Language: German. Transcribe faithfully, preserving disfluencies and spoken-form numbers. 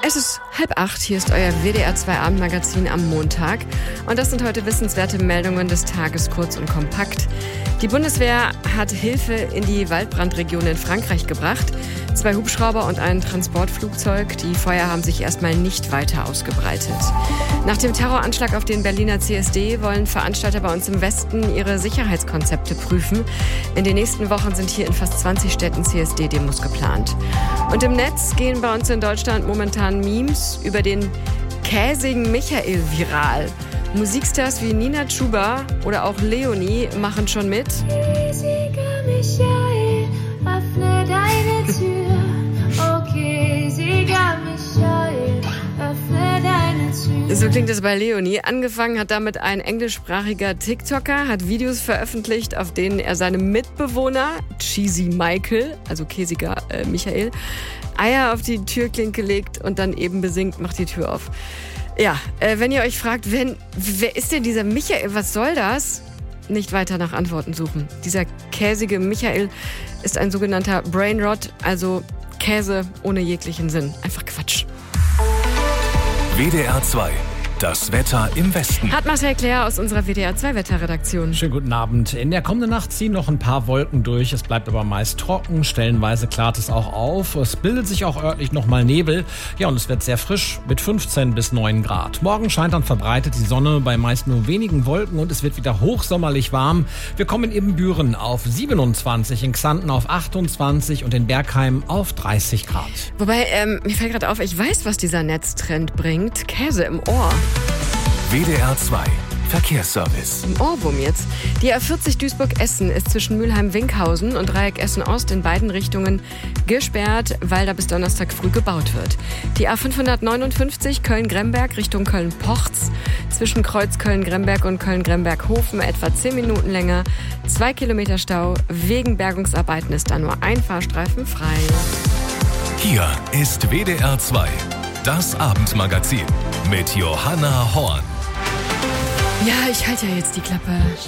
Es ist halb acht, hier ist euer W D R zwei Abendmagazin am Montag. Und das sind heute wissenswerte Meldungen des Tages, kurz und kompakt. Die Bundeswehr hat Hilfe in die Waldbrandregion in Frankreich gebracht. Zwei Hubschrauber und ein Transportflugzeug. Die Feuer haben sich erstmal nicht weiter ausgebreitet. Nach dem Terroranschlag auf den Berliner C S D wollen Veranstalter bei uns im Westen ihre Sicherheitskonzepte prüfen. In den nächsten Wochen sind hier in fast zwanzig Städten C S D-Demos geplant. Und im Netz gehen bei uns in Deutschland momentan Memes über den käsigen Michael viral. Musikstars wie Nina Chuba oder auch Leonie machen schon mit. Käsiger Michael, öffne deine Tür. Oh, käsiger Michael, öffne deine Tür. So klingt es bei Leonie. Angefangen hat damit ein englischsprachiger TikToker, hat Videos veröffentlicht, auf denen er seinem Mitbewohner, Cheesy Michael, also käsiger äh, Michael, Eier auf die Türklinke legt und dann eben besingt, macht die Tür auf. Ja, äh, wenn ihr euch fragt, wenn, wer ist denn dieser Michael, was soll das? Nicht weiter nach Antworten suchen. Dieser käsige Michael ist ein sogenannter Brainrot, also Käse ohne jeglichen Sinn. Einfach Quatsch. W D R zwei. Das Wetter im Westen. Hat Marcel Claire aus unserer W D R zwei Wetterredaktion. Schönen guten Abend. In der kommenden Nacht ziehen noch ein paar Wolken durch. Es bleibt aber meist trocken. Stellenweise klart es auch auf. Es bildet sich auch örtlich nochmal Nebel. Ja, und es wird sehr frisch mit fünfzehn bis neun Grad. Morgen scheint dann verbreitet die Sonne bei meist nur wenigen Wolken und es wird wieder hochsommerlich warm. Wir kommen in Büren auf siebenundzwanzig, in Xanten auf achtundzwanzig und in Bergheim auf dreißig Grad. Wobei, ähm, mir fällt gerade auf, ich weiß, was dieser Netztrend bringt. Käse im Ohr. W D R zwei Verkehrsservice. Im Ohrwurm jetzt. Die A vierzig Duisburg-Essen ist zwischen Mülheim-Winkhausen und Dreieck Essen-Ost in beiden Richtungen gesperrt, weil da bis Donnerstag früh gebaut wird. Die A fünfhundertneunundfünfzig Köln-Gremberg Richtung Köln-Pochz zwischen Kreuz Köln-Gremberg und Köln-Gremberg-Hofen etwa zehn Minuten länger. Zwei Kilometer Stau. Wegen Bergungsarbeiten ist da nur ein Fahrstreifen frei. Hier ist W D R zwei. Das Abendmagazin mit Johanna Horn. Ja, ich halte ja jetzt die Klappe.